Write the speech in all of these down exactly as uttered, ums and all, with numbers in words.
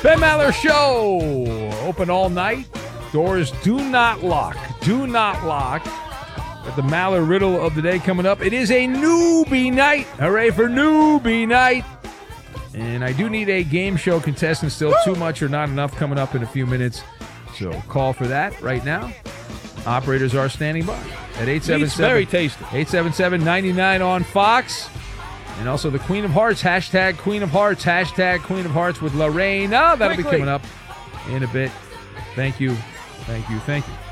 Ben Maller Show. Open all night. Doors do not lock. Do not lock. But the Maller riddle of the day coming up. It is a newbie night. Hooray for newbie night. And I do need a game show contestant still. Too much or not enough coming up in a few minutes. So call for that right now. Operators are standing by at eight seven seven. Very tasty. eight seven seven, nine nine on Fox. And also the Queen of Hearts, hashtag Queen of Hearts, hashtag Queen of Hearts with Lorraine. Oh, that'll Quickly. be coming up in a bit. Thank you, thank you, thank you.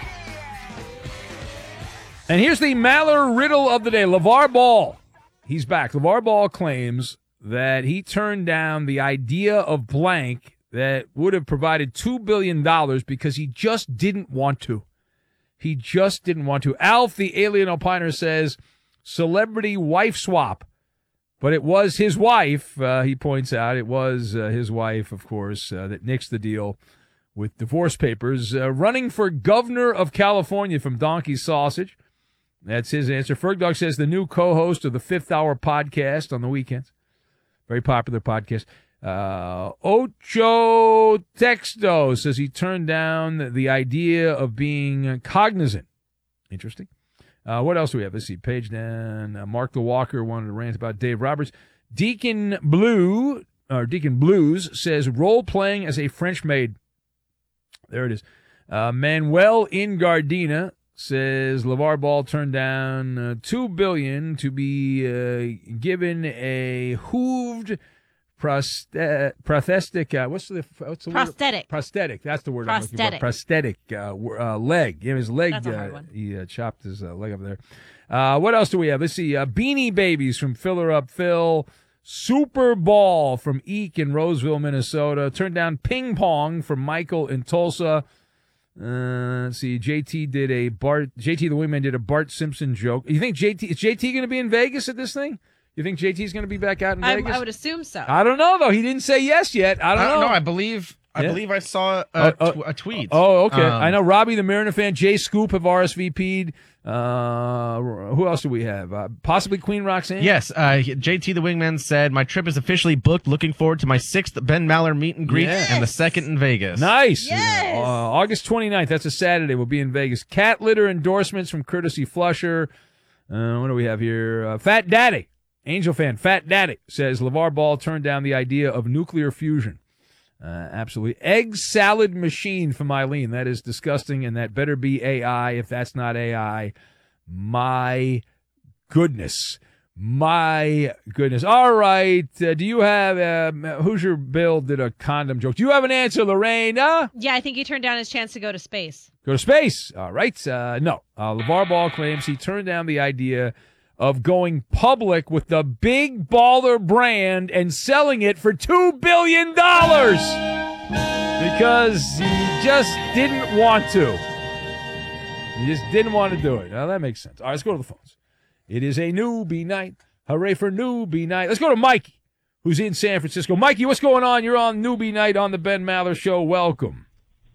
And here's the Maller riddle of the day. LeVar Ball, he's back. LeVar Ball claims that he turned down the idea of blank that would have provided two billion dollars because he just didn't want to. He just didn't want to. Alf, the alien opiner, says celebrity wife swap. But it was his wife, uh, he points out. It was uh, his wife, of course, uh, that nixed the deal with divorce papers. Uh, running for governor of California from Donkey Sausage. That's his answer. Fergdog says the new co-host of the Fifth Hour podcast on the weekends. Very popular podcast. Uh, Ocho Texto says he turned down the idea of being cognizant. Interesting. Uh, what else do we have? Let's see. Page down. Uh, Mark the Walker wanted to rant about Dave Roberts. Deacon Blue, or Deacon Blues, says role-playing as a French maid. There it is. Uh, Manuel in Gardena says LeVar Ball turned down uh, two billion dollars to be uh, given a hooved Proste- prosthetic, uh, what's the what's the prosthetic? Word? Prosthetic. That's the word prosthetic. I'm looking for. Prosthetic uh, uh, leg. Yeah, his leg. That's a hard uh, one. He uh, chopped his uh, leg up there. Uh, what else do we have? Let's see. Uh, Beanie Babies from Filler Up Phil. Super Ball from Eek in Roseville, Minnesota. Turned down Ping Pong from Michael in Tulsa. Uh, let's see. J T did a Bart. J T the Wingman did a Bart Simpson joke. You think J T is J T going to be in Vegas at this thing? You think J T's going to be back out in I, Vegas? I would assume so. I don't know, though. He didn't say yes yet. I don't, I don't know. know. I believe I Yeah. believe I saw a, Uh, uh, tw- a tweet. Oh, okay. Um, I know Robbie the Mariner fan, Jay Scoop have R S V P'd. Uh, who else do we have? Uh, possibly Queen Roxanne? Yes, uh, J T the Wingman said, my trip is officially booked. Looking forward to my sixth Ben Maller meet and greet Yes. and the second in Vegas. Nice. Yes. Uh, August twenty-ninth, that's a Saturday. We'll be in Vegas. Cat litter endorsements from Courtesy Flusher. Uh, what do we have here? Uh, Fat Daddy. Angel fan, Fat Daddy, says LeVar Ball turned down the idea of nuclear fusion. Uh, absolutely. Egg salad machine from Eileen. That is disgusting, and that better be A I. If that's not A I, my goodness. My goodness. All right. Uh, do you have, um, Hoosier Bill did a condom joke. Do you have an answer, Lorraine? Uh, Yeah, I think he turned down his chance to go to space. go to space. All right. Uh, no. Uh, LeVar Ball claims he turned down the idea of going public with the Big Baller brand and selling it for two billion dollars because he just didn't want to. He just didn't want to do it. Now, that makes sense. All right, let's go to the phones. It is a newbie night. Hooray for newbie night. Let's go to Mikey, who's in San Francisco. Mikey, what's going on? You're on newbie night on the Ben Maller Show. Welcome.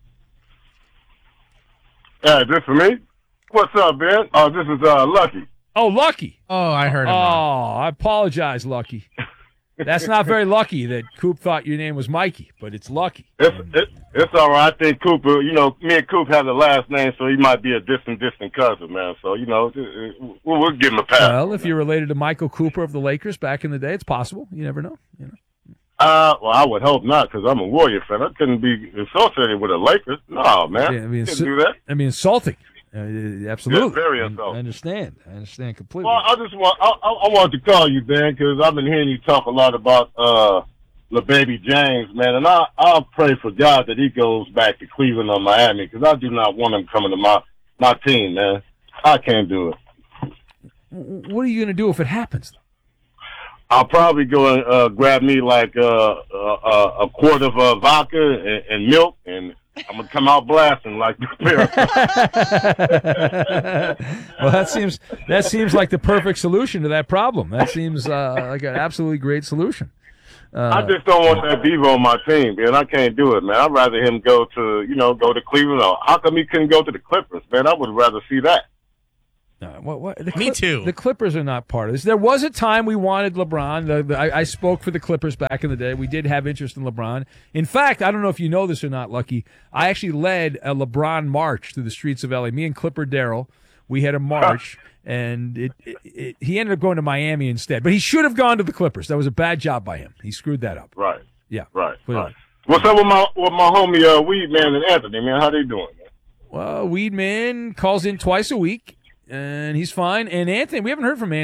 Hey, this for me? What's up, Ben? Oh, this is uh, Lucky. Oh, Lucky. Oh, I heard him. Oh, wrong. I apologize, Lucky. That's not very lucky that Coop thought your name was Mikey, but it's Lucky. It's it, it's all right. I think Cooper, you know, me and Coop have the last name, so he might be a distant, distant cousin, man. So, you know, we'll, we'll give him a pass. Well, if you're related to Michael Cooper of the Lakers back in the day, it's possible. You never know. You know. Uh, well, I would hope not, because I'm a Warrior fan. I couldn't be associated with the Lakers. No, man. Yeah, I mean, Can't su- do that. I mean, insulting. Uh, absolutely. Yeah, very I- insulting. I understand. I understand completely. Well, I just want I, I, I wanted to call you, Ben, because I've been hearing you talk a lot about uh, LeBaby James, man, and I I'll pray for God that he goes back to Cleveland or Miami, because I do not want him coming to my my team, man. I can't do it. What are you going to do if it happens? I'll probably go and uh, grab me like uh, uh, a quart of uh, vodka and, and milk, and I'm gonna come out blasting like the Well, that seems that seems like the perfect solution to that problem. That seems uh, like an absolutely great solution. Uh, I just don't want that Devo on my team, man. I can't do it, man. I'd rather him go to, you know, go to Cleveland. Or how come he couldn't go to the Clippers, man? I would rather see that. No, what, what, the Me too. The Clippers are not part of this. There was a time we wanted LeBron. The, the, I, I spoke for the Clippers back in the day. We did have interest in LeBron. In fact, I don't know if you know this or not, Lucky. I actually led a LeBron march through the streets of L A. Me and Clipper Darrell, we had a march, and it, it, it, he ended up going to Miami instead. But he should have gone to the Clippers. That was a bad job by him. He screwed that up. Right. Yeah. Right. Clearly. Right. What's up with my with my homie uh, Weed Man and Anthony, man? How they doing, man? Well, Weedman calls in twice a week, and he's fine. And Anthony, we haven't heard from Anthony.